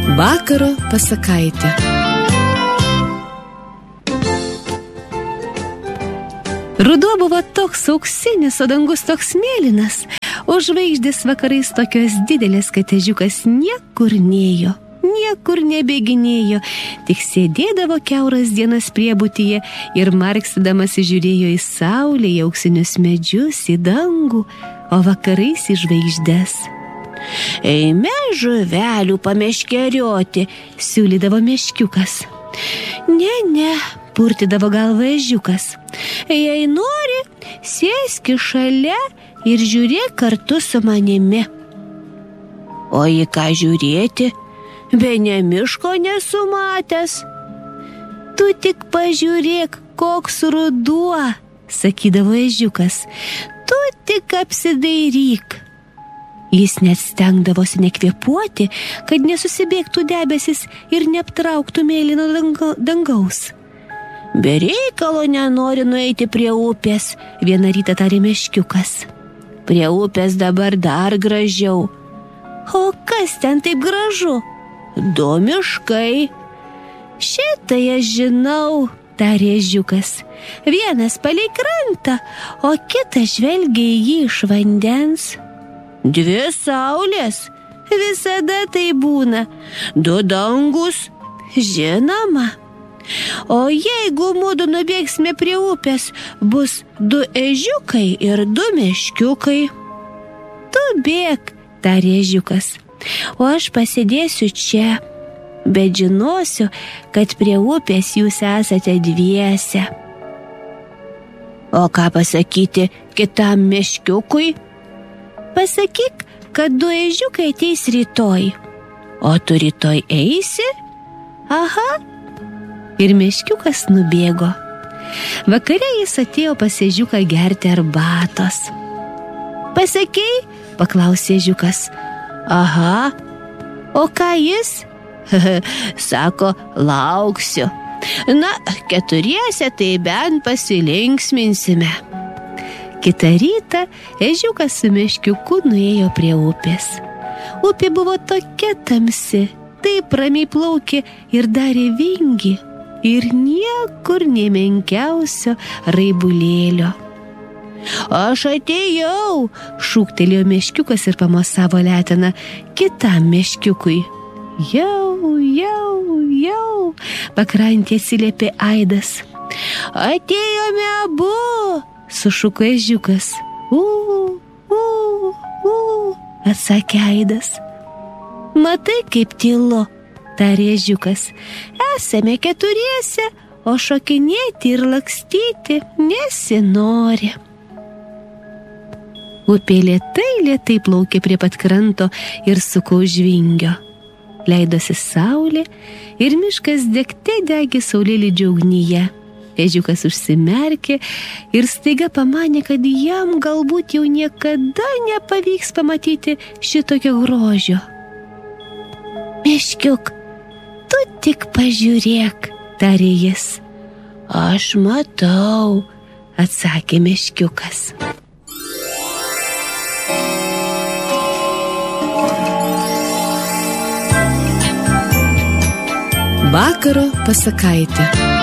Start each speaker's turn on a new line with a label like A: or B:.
A: Vakaro pasakaitė. Ruduo buvo toks auksinis, o dangus toks mėlynas, o žvaigždės vakarais tokios didelės, kad ežiukas niekur nėjo, niekur nebėginėjo, tik sėdėdavo kiauras dienas priebutyje ir markstydamas žiūrėjo į saulę, į auksinius medžius, į dangų, o vakarais į žvaigždes. Eime žuvelių pameškerioti, siūlydavo meškiukas. Ne, purtydavo galvą ežiukas. Jei nori, sėski šalia ir žiūrėk kartu su manimi. O į ką žiūrėti? Be ne miško nesu matęs. Tu tik pažiūrėk, koks ruduo, sakydavo ežiukas. Tu tik apsidairyk. Jis net stengdavosi nekvėpuoti, kad nesusibėgtų debesis ir neaptrauktų mėlyno dangaus. Be reikalo nenori nueiti prie upės, vieną rytą tarė meškiukas. Prie upės dabar dar gražiau. O kas ten taip gražu? Du miškai. Šitai aš žinau, tarė ežiukas. Vienas palei krantą, o kitas žvelgia į jį iš vandens. Dvi saulės, visada tai būna. Du dangus, žinoma. O jeigu mudu nubėgsime prie upės, bus du ežiukai ir du meškiukai. Tu bėk, tarė ežiukas, o aš pasėdėsiu čia, bet žinosiu, kad prie upės jūs esate dviese. O ką pasakyti kitam meškiukui? Pasakyk, kad du ežiukai ateis rytoj. O tu rytoj eisi? Aha. Ir meškiukas nubėgo. Vakare jis atėjo pas ežiuką gerti arbatos. Pasakei? Paklausė ežiukas. Aha. O ką jis? Sako, lauksiu. Na, keturiese tai bent pasilinksminsime. Kitą rytą ežiukas su meškiuku nuėjo prie upės. Upė buvo tokia tamsi, taip ramiai plaukė ir darė vingį, ir niekur nė menkiausio raibulėlio. Aš atėjau, šūktelėjo meškiukas ir pamosavo leteną kitam meškiukui. Jau, pakrantė atsiliepė aidas. Atėjome abu, sušuko ežiukas. Atsakė aidas. Matai, kaip tylu, tarė ežiukas. Esame keturiese, o šokinėti ir lakstyti nesinori. Upė lėtai plaukė prie pat kranto ir suko už vingio. Leidosi saulė ir miškas degte degė saulėlydžio ugnyje. Ežiukas užsimerkė ir staiga pamanė, kad jam galbūt jau niekada nepavyks pamatyti šitokio grožio. Meškiuk, tu tik pažiūrėk, tarė jis. Aš matau, atsakė meškiukas. Vakaro pasakaitė.